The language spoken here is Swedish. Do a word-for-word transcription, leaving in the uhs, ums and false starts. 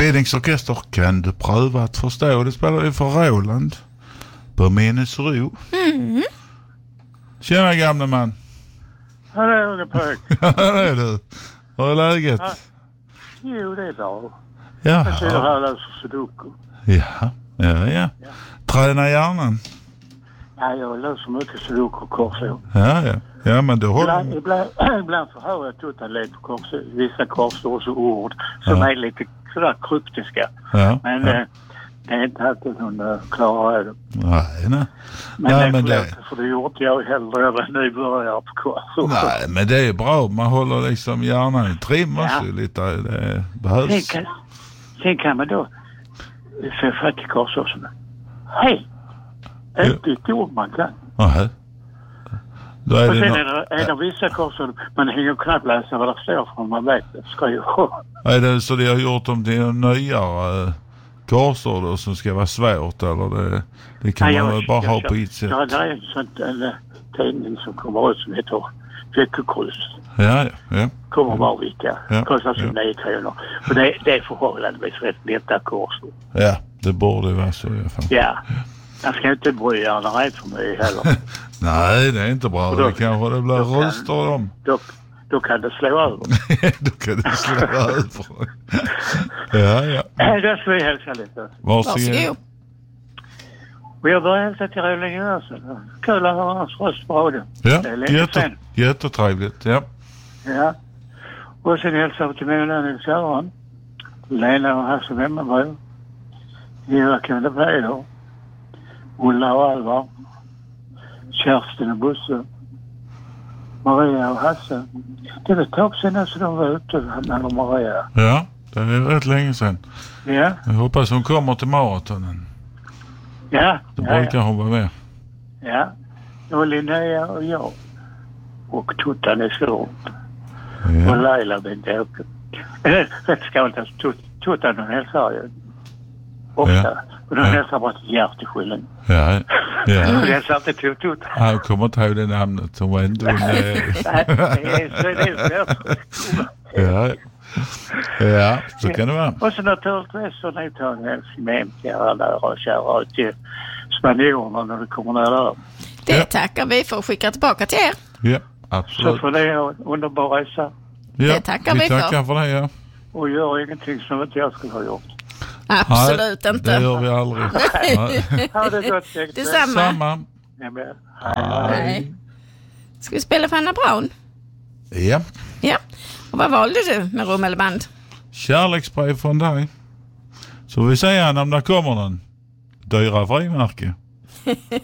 Ridningsorkester, kan du pröva att förstå? Det spelar vi för Roland på Minnesro. Mm. Tjena gamla man. Hallå, det är pojk. Ja, det är du. Hur är läget? Ja. Jo, det är bra. Ja. Jag sitter här och läser sudoku. Ja, ja, ja. Träna hjärnan. Ja, jag läser mycket sudoku och korsord. Ja, ja. Ja, men du håller... Ibland, ibland, ibland förhör jag tutan lite på korsord, vissa korsord och ord som Ja. är lite sådär kryptiska. Ja, Men ja. eh, det är inte alltid hon uh, klarar det. Nej, nej. Men Nej, det men är det... det... för det gjort jag hellre än nybörjare på korsord. Nej, men det är bra. Man håller liksom hjärnan i trim också Ja. lite. Det Sen behövs. kan, sen kan man då få fatt i korsord som hej! Inte ett ord man kan. Aha. Då är Och det sen no... är det, är det vissa korsord man hänger knappt läsa vad det står för man vet det skriver. Är det så de har gjort dem till en nyare korsord då, som ska vara svårt? Eller det, det kan Nej, man jag- väl bara jag- ha jag- på ett sätt? Ja, det är en sån en, eh, tidning som kommer ut som heter Veckokryss. Ja, ja, ja. Kommer var vilka. Ja, Kostar som ja. nio kronor. Och det, det är förhållandevis rätt lätta korsord. Ja, det borde vara så i alla fall. Ja. Jag ska inte bry gärna rätt för mig heller. Nej, det är inte bra. Och då- det kanske det blir då kan- röster av dem. Då, då kan det slå över. Då kan det slå över. Ja, ja. Äh, då ska vi hälsa lite. Varsågod. Varsågod. Och jag börjar hälsa till Roland Jönsson. Kul att höra hans röst på radion. Ja, Det är länge jätte, sedan. jättetrevligt. Ja. Ja. Och sen hälsar vi till mina Nils Göran, Lena och Hasse Wemmerberg, Joakim de Peder, Ulla och Alvar, Kerstin och Bosse, Maria och Hasse. Det var ett tag sedan så de var ute med Maria. Ja, det är rätt länge sedan. Ja, Jag hoppas hon kommer till maratonen. ja, Då ja, brukar ja. hon vara med. ja. Och Linnea och jag. Och Tuttan är slår. Och Ja, Laila blir åka. Eller rätt ska inte. Tut- Tuttan hon hälsar ju ofta. Ja. Och de Ja. hälsar bara till Hjärteskyllen. ja. Hon ja. hälsar inte till Tuttan. Han kommer inte ihåg det namnet. Hon var inte... Nej, det är så det är så. Ja, ja, så kan det vara. Och så naturligtvis så ni tar en hälsning med hem till era nära och kära ut till spanjorerna när det kommer ner där. Det Ja. tackar vi för att skicka tillbaka till er. Ja, Så absolut. får ni ha en underbar resa Ja, det tackar vi för. tackar för det, ja. och gör ingenting som inte jag skulle ha gjort. Absolut Nej, inte. det gör vi aldrig. Nej. Ha det gott. Sex. Detsamma. Samma. Ja, men, Nej. Ska vi spela för Anna Braun? Ja. Ja. Och vad valde du med Rummelband? Kärleksbrev från dig. Så vi säger om det kommer någon dyra frimärke.